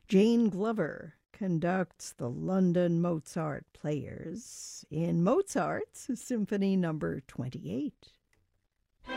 Jane Glover conducts the London Mozart Players in Mozart's Symphony Number 28.